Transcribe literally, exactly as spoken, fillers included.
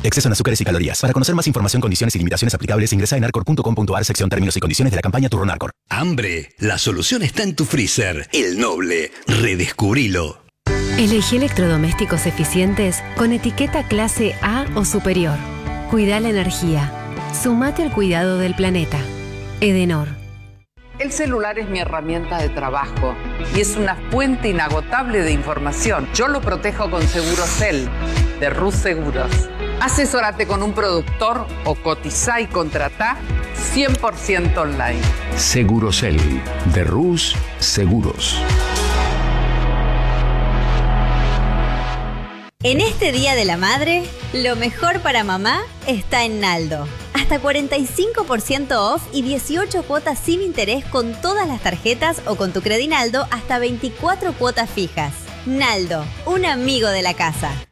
Exceso en azúcares y calorías. Para conocer más información, condiciones y limitaciones aplicables, ingresa en arcor punto com punto ar, sección términos y condiciones de la campaña Turrón Arcor. Hambre, la solución está en tu freezer. El Noble, redescubrilo. Elegí electrodomésticos eficientes con etiqueta clase A o superior. Cuida la energía. Sumate al cuidado del planeta. Edenor. El celular es mi herramienta de trabajo y es una fuente inagotable de información. Yo lo protejo con Segurosel de Rus Seguros. Asesórate con un productor o cotizá y contratá cien por ciento online. Segurosel de Rus Seguros. En este Día de la Madre, lo mejor para mamá está en Naldo. Hasta cuarenta y cinco por ciento off y dieciocho cuotas sin interés con todas las tarjetas o con tu Credinaldo hasta veinticuatro cuotas fijas. Naldo, un amigo de la casa.